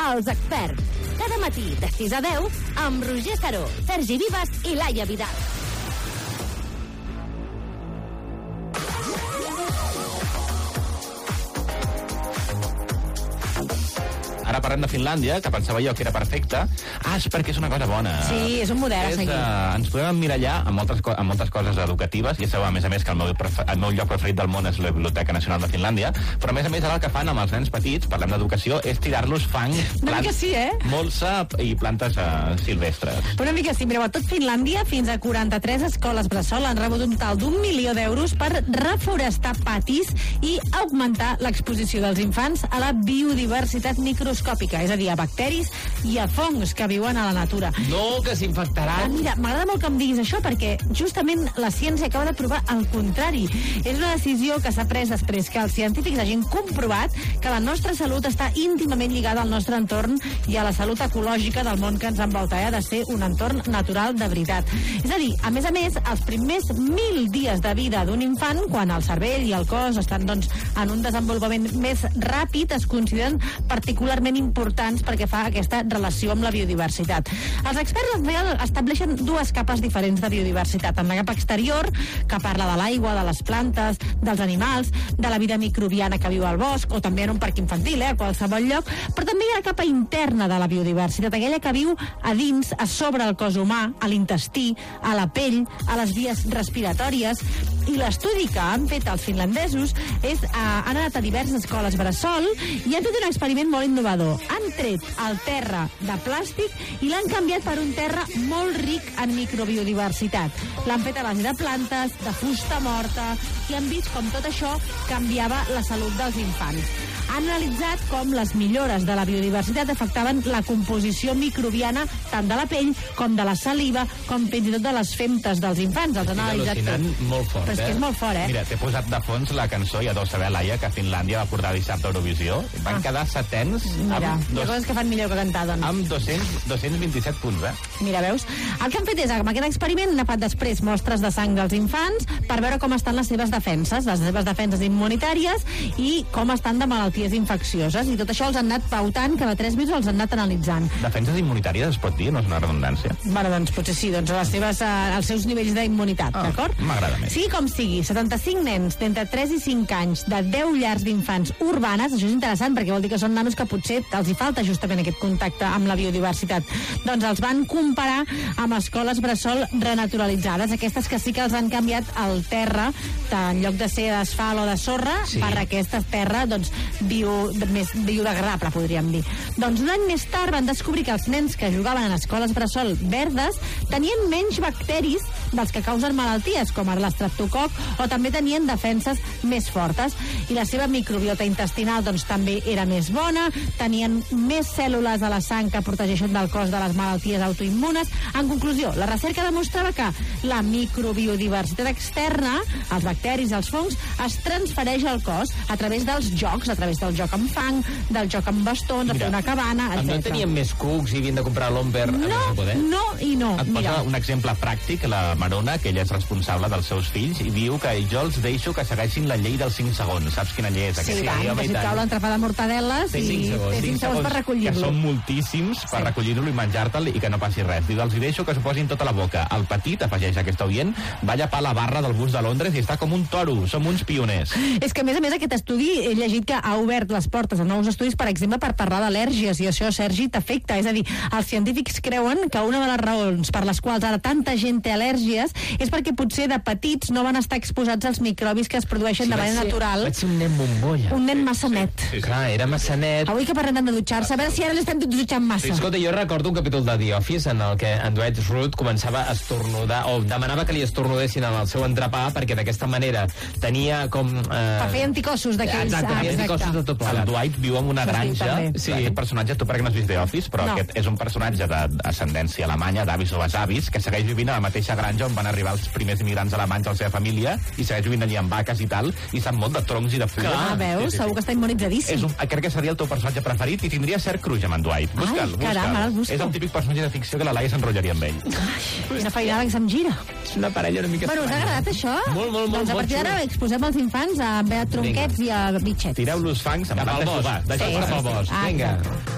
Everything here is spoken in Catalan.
Els Experts. Cada matí de 6 a 10 amb Roger Saró, Sergi Vives i Laia Vidal. Ara parlem de Finlàndia, que pensava jo que era perfecta. És perquè és una cosa bona. Sí, és un model a seguir. Ens podem emmirallar en moltes coses educatives, i sabeu, a més, que el meu lloc preferit del món és la Biblioteca Nacional de Finlàndia, però a més, ara el que fan amb els nens petits, parlem d'educació, és tirar-los fang, molsa i plantes silvestres. Una mica sí, mireu, a tot Finlàndia, fins a 43 escoles bressol han rebut un total d'1 milió d'euros per reforestar patis i augmentar l'exposició dels infants a la biodiversitat microscòpica, és a dir, a bacteris i a fongs que viuen a la natura. No, que s'infectaran. Mira, m'agrada molt que em diguis això, perquè justament la ciència acaba de provar el contrari. És una decisió que s'ha pres després que els científics hagin comprovat que la nostra salut està íntimament lligada al nostre entorn i a la salut ecològica del món que ens envolta. Ha de ser un entorn natural de veritat. És a dir, a més, els primers 1.000 dies de vida d'un infant, quan el cervell i el cos estan en un desenvolupament més ràpid, es consideren particularment importants perquè fa aquesta relació amb la biodiversitat. Els experts al final estableixen dues capes diferents de biodiversitat. En la capa exterior, que parla de l'aigua, de les plantes, dels animals, de la vida microbiana que viu al bosc, o també en un parc infantil, a qualsevol lloc, però també hi ha la capa interna de la biodiversitat, aquella que viu a dins, a sobre el cos humà, a l'intestí, a la pell, a les vies respiratòries. I l'estudi que han fet els finlandesos han anat a diverses escoles bressol i han fet un experiment molt innovador. Han tret el terra de plàstic i l'han canviat per un terra molt ric en microbiodiversitat. L'han fet a base de plantes, de fusta morta, i han vist com tot això canviava la salut dels infants. Han analitzat com les millores de la biodiversitat afectaven la composició microbiana tant de la pell com de la saliva, com fins i tot de les femtes dels infants. Els han analitzat tot. Molt fort, però és que és molt fort, Mira, t'he posat de fons la cançó, ja deu saber, Laia, que Finlàndia va portar dissabte a Eurovisió. Van quedar setens. Mira, hi ha coses que fan millor que cantar, doncs. Amb 227 punts, Mira, veus? El que han fet és, amb aquest experiment, han agafat després mostres de sang dels infants per veure com estan les seves defenses immunitàries i com estan de malalties infeccioses. I tot això els han anat pautant, cada 3 mesos els han anat analitzant. Defenses immunitàries es pot dir? No és una redundància? Bueno, doncs potser sí, els seus nivells d'immunitat, d'acord? M'agrada més. Sí, com sigui, 75 nens d'entre 3 i 5 anys de 10 llars d'infants urbanes, això és interessant perquè vol dir que són nanos que potser els hi falta justament aquest contacte amb la biodiversitat. Doncs els van comparar amb escoles bressol renaturalitzades, aquestes que sí que els han canviat el terra, en lloc de ser d'asfalt o de sorra, per aquesta terra més biodegradable, podríem dir. Doncs un any més tard van descobrir que els nens que jugaven en escoles bressol verdes tenien menys bacteris dels que causen malalties, com l'estreptococ, o també tenien defenses més fortes. I la seva microbiota intestinal també era més bona, tenien més cèl·lules a la sang que protegeixen del cos de les malalties autoimmunes. En conclusió, la recerca demostrava que la microbiodiversitat externa, els bacteris i els fongs, es transfereix al cos a través dels jocs, a través del joc amb fang, del joc amb bastons, a fer una cabana, etc. No tenien més cucs i havien de comprar l'Omber a més de poder? No i no. Et posa un exemple pràctic, la Marona, que ella és responsable dels seus fills, i diu que jo els deixo que segueixin la llei dels 5 segons. Saps quina llei és aquesta? Sí, tant, que si cau l'entrepà de mortadeles i té 5 segons per recollir-lo. Que són moltíssims per recollir-lo i menjar-te'l i que no passi res. Diu, els hi deixo que s'ho posin tota la boca. El petit, afegeix aquest oient, va llepar la barra del bus de Londres i està com un toro. Som uns pioners. És que, a més, aquest estudi he llegit que ha obert les portes a nous estudis, per exemple, per parlar d'al·lèrgies, i això, Sergi, t'afecta. És a dir, els científics creuen que una de les raons per les quals ara tanta gent té al·lèrgies és perquè potser de petits no van estar exposats als microbis que es produeixen de manera natural. Vaig ser un nen bombolla. Un nen massa net. Clar, era massa net. Avui que parlem de dutxar-se, a veure si ara l'estem dutxant massa. Sí, escolta, jo recordo un capítol de The Office en el que en Dwight Schrute començava a estornudar, o demanava que li estornudessin en el seu entrepà, perquè d'aquesta manera tenia com... Per fer anticossos d'aquells. Exacte, anticossos de tot plegat. El Dwight viu en una granja. Sí. Aquest personatge, tu perquè no has vist The Office, però aquest és un personatge d'ascendència alemanya, d'avis o besavis, que segueix vivint a la mateixa granja on van arribar els primers immigrants alemanys a la seva família, i segueix vivint allí amb vaques i tal, i sap molt de troncs i de fulles. Clar, veus? Segur que està immunitzadíssim. Crec que seria el teu personatge preferit i tindria cert cruix amb en Dwight. Busca'l. Caram, ara el busco. És el típic personatge de ficció que la Laia s'enrotllaria amb ell. Quina feinada que se'm gira. És una parella una mica Bueno, us ha agradat això? Molt, doncs a partir d'ara exposem els infants a tronquets i a bitxets. Tireu-los fangs amb cap al bosc. Deixeu-los cap al bosc. Vinga.